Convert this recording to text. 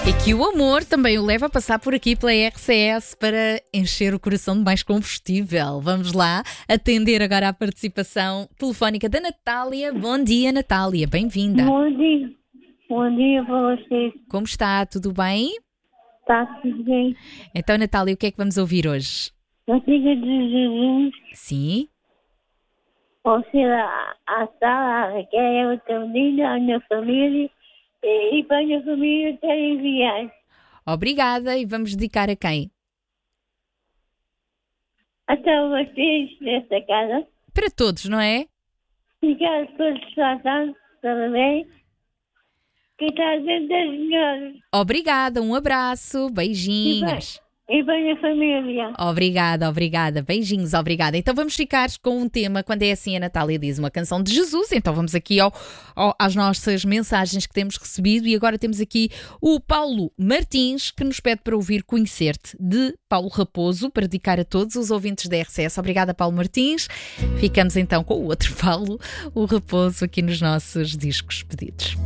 E que o amor também o leva a passar por aqui pela RCS para encher o coração de mais combustível. Vamos lá atender agora à participação telefónica da Natália. Bom dia, Natália. Bem-vinda. Bom dia. Bom dia para vocês. Como está? Tudo bem? Está tudo bem? Então, Natália, o que é que vamos ouvir hoje? Eu fico de Jesus, Sim? ou seja, a Sara, que é o teu menino, a minha família, e para a minha família terem viagem. Obrigada. E vamos dedicar a quem? Até vocês nesta casa. Para todos, não é? Ficar todos tratando, tudo bem? Que está dentro das melhores. Obrigada. Um abraço. Beijinhos. E para a minha família. Obrigada. Beijinhos, obrigada. Então vamos ficar com um tema, quando é assim a Natália diz uma canção de Jesus, então vamos aqui às nossas mensagens que temos recebido e agora temos aqui o Paulo Martins que nos pede para ouvir Conhecer-te, de Paulo Raposo, para dedicar a todos os ouvintes da RCS. Obrigada, Paulo Martins. Ficamos então com o outro Paulo, o Raposo, aqui nos nossos discos pedidos.